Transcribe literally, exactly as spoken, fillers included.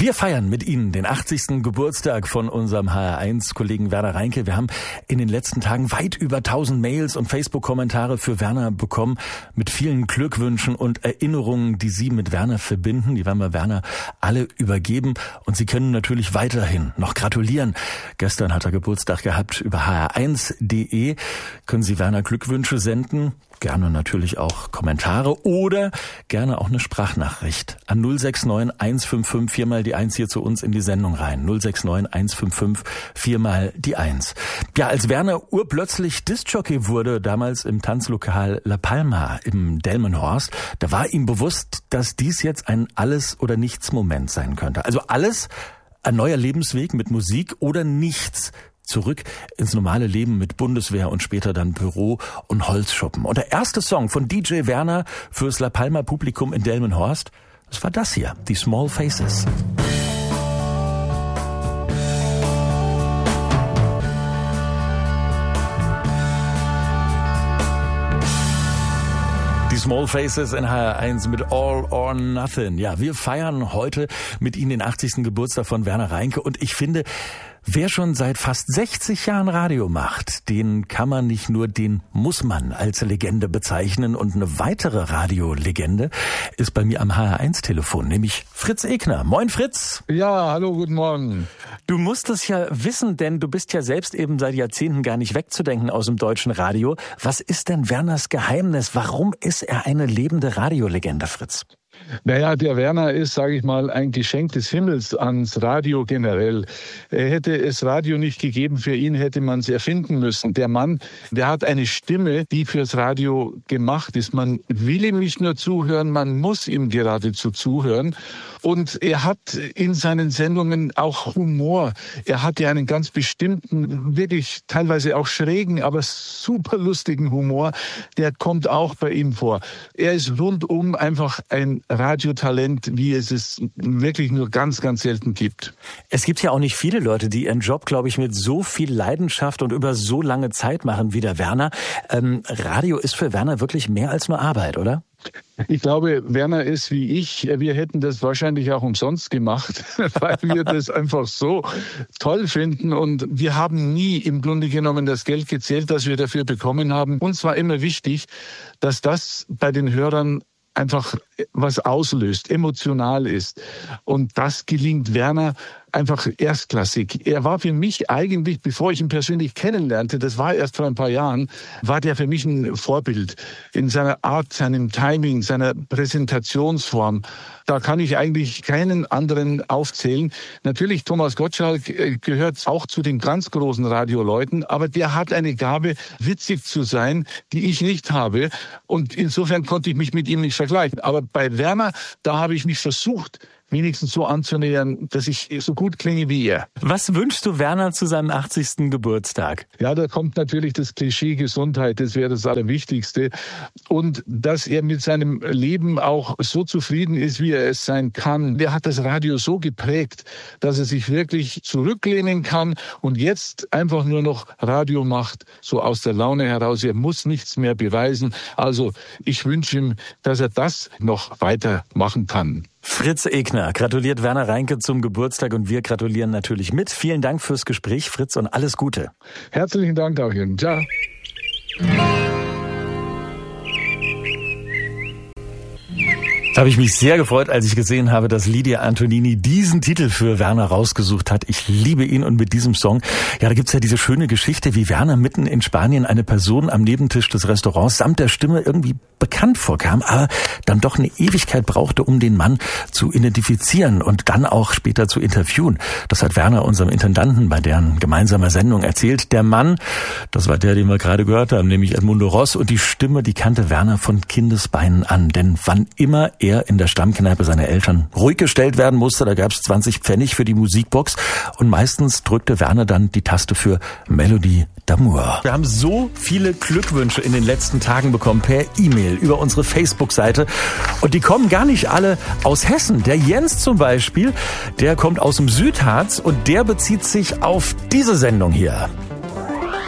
Wir feiern mit Ihnen den achtzigsten Geburtstag von unserem H R eins Kollegen Werner Reinke. Wir haben in den letzten Tagen weit über tausend Mails und Facebook-Kommentare für Werner bekommen mit vielen Glückwünschen und Erinnerungen, die Sie mit Werner verbinden. Die werden wir Werner alle übergeben und Sie können natürlich weiterhin noch gratulieren. Gestern hat er Geburtstag gehabt. Über h r eins punkt d e können Sie Werner Glückwünsche senden. Gerne natürlich auch Kommentare oder gerne auch eine Sprachnachricht an null sechs neun eins fünf fünf vier mal die eins hier zu uns in die Sendung rein. null sechs neun eins fünf fünf vier mal die eins. Ja, als Werner urplötzlich Diskjockey wurde, damals im Tanzlokal La Palma im Delmenhorst, da war ihm bewusst, dass dies jetzt ein Alles-oder-Nichts-Moment sein könnte. Also alles, ein neuer Lebensweg mit Musik oder nichts. Zurück ins normale Leben mit Bundeswehr und später dann Büro und Holzschuppen. Und der erste Song von D J Werner fürs La Palma Publikum in Delmenhorst, das war das hier, die Small Faces. Die Small Faces in H R eins mit All or Nothing. Ja, wir feiern heute mit Ihnen den achtzigsten Geburtstag von Werner Reinke und ich finde, wer schon seit fast sechzig Jahren Radio macht, den kann man nicht nur, den muss man als Legende bezeichnen. Und eine weitere Radiolegende ist bei mir am H R eins Telefon, nämlich Fritz Egner. Moin Fritz. Ja, hallo, guten Morgen. Du musst es ja wissen, denn du bist ja selbst eben seit Jahrzehnten gar nicht wegzudenken aus dem deutschen Radio. Was ist denn Werners Geheimnis? Warum ist er eine lebende Radiolegende, Fritz? Naja, der Werner ist, sage ich mal, ein Geschenk des Himmels ans Radio generell. Er hätte es Radio nicht gegeben, für ihn hätte man es erfinden müssen. Der Mann, der hat eine Stimme, die fürs Radio gemacht ist. Man will ihm nicht nur zuhören, man muss ihm geradezu zuhören. Und er hat in seinen Sendungen auch Humor. Er hat ja einen ganz bestimmten, wirklich teilweise auch schrägen, aber super lustigen Humor. Der kommt auch bei ihm vor. Er ist rundum einfach ein Radiotalent, wie es es wirklich nur ganz, ganz selten gibt. Es gibt ja auch nicht viele Leute, die ihren Job, glaube ich, mit so viel Leidenschaft und über so lange Zeit machen wie der Werner. Ähm, Radio ist für Werner wirklich mehr als nur Arbeit, oder? Ich glaube, Werner ist wie ich, wir hätten das wahrscheinlich auch umsonst gemacht, weil wir das einfach so toll finden. Und wir haben nie im Grunde genommen das Geld gezählt, das wir dafür bekommen haben. Uns war immer wichtig, dass das bei den Hörern einfach was auslöst, emotional ist. Und das gelingt Werner einfach erstklassig. Er war für mich eigentlich, bevor ich ihn persönlich kennenlernte, das war erst vor ein paar Jahren, war der für mich ein Vorbild in seiner Art, seinem Timing, seiner Präsentationsform. Da kann ich eigentlich keinen anderen aufzählen. Natürlich, Thomas Gottschalk gehört auch zu den ganz großen Radioleuten, aber der hat eine Gabe, witzig zu sein, die ich nicht habe. Und insofern konnte ich mich mit ihm nicht vergleichen. Aber bei Werner, da habe ich mich versucht, wenigstens so anzunähern, dass ich so gut klinge wie er. Was wünschst du Werner zu seinem achtzigsten Geburtstag? Ja, da kommt natürlich das Klischee Gesundheit, das wäre das Allerwichtigste. Und dass er mit seinem Leben auch so zufrieden ist, wie er es sein kann. Der hat das Radio so geprägt, dass er sich wirklich zurücklehnen kann und jetzt einfach nur noch Radio macht, so aus der Laune heraus. Er muss nichts mehr beweisen. Also ich wünsche ihm, dass er das noch weiter machen kann. Fritz Egner gratuliert Werner Reinke zum Geburtstag und wir gratulieren natürlich mit. Vielen Dank fürs Gespräch, Fritz, und alles Gute. Herzlichen Dank auch Ihnen. Ciao. Da habe ich mich sehr gefreut, als ich gesehen habe, dass Lydia Antonini diesen Titel für Werner rausgesucht hat. Ich liebe ihn und mit diesem Song, ja, da gibt's ja diese schöne Geschichte, wie Werner mitten in Spanien eine Person am Nebentisch des Restaurants samt der Stimme irgendwie bekannt vorkam, aber dann doch eine Ewigkeit brauchte, um den Mann zu identifizieren und dann auch später zu interviewen. Das hat Werner unserem Intendanten bei deren gemeinsamer Sendung erzählt. Der Mann, das war der, den wir gerade gehört haben, nämlich Edmundo Ross, und die Stimme, die kannte Werner von Kindesbeinen an, denn wann immer er in der Stammkneipe seiner Eltern ruhig gestellt werden musste, da gab's zwanzig Pfennig für die Musikbox und meistens drückte Werner dann die Taste für Melodie d'Amour. Wir haben so viele Glückwünsche in den letzten Tagen bekommen per E-Mail über unsere Facebook-Seite und die kommen gar nicht alle aus Hessen. Der Jens zum Beispiel, der kommt aus dem Südharz und der bezieht sich auf diese Sendung hier.